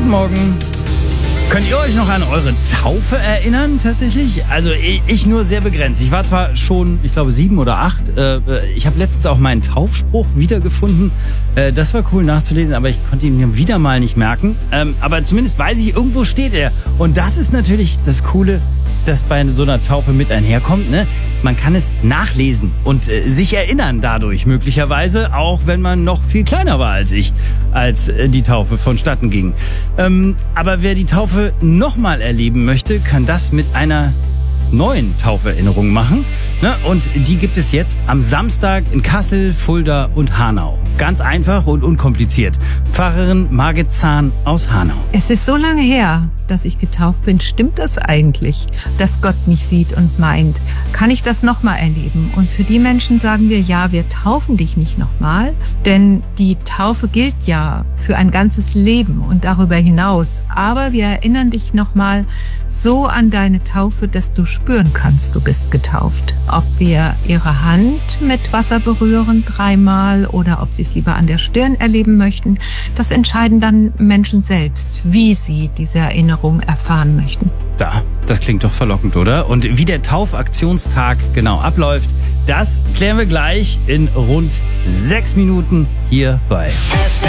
Guten Morgen. Könnt ihr euch noch an eure Taufe erinnern tatsächlich? Also ich nur sehr begrenzt. Ich war zwar schon, ich glaube 7 oder 8. Ich habe letztens auch meinen Taufspruch wiedergefunden. Das war cool nachzulesen, aber ich konnte ihn mir wieder mal nicht merken. Aber zumindest weiß ich, irgendwo steht er. Und das ist natürlich das Coole, das bei so einer Taufe mit einherkommt, ne? Man kann es nachlesen und sich erinnern dadurch möglicherweise, auch wenn man noch viel kleiner war als ich, als die Taufe vonstatten ging. Aber wer die Taufe nochmal erleben möchte, kann das mit einer neuen Tauferinnerung machen, ne? Und die gibt es jetzt am Samstag in Kassel, Fulda und Hanau. Ganz einfach und unkompliziert. Pfarrerin Margit Zahn aus Hanau. Es ist so lange her, dass ich getauft bin. Stimmt das eigentlich, dass Gott mich sieht und meint? Kann ich das nochmal erleben? Und für die Menschen sagen wir, ja, wir taufen dich nicht nochmal, denn die Taufe gilt ja für ein ganzes Leben und darüber hinaus. Aber wir erinnern dich nochmal so an deine Taufe, dass du spüren kannst, du bist getauft. Ob wir ihre Hand mit Wasser berühren 3-mal oder ob sie es lieber an der Stirn erleben möchten, das entscheiden dann Menschen selbst, wie sie diese Erinnerung erfahren möchten. Das klingt doch verlockend, oder? Und wie der Taufaktionstag genau abläuft, das klären wir gleich in rund 6 Minuten hier bei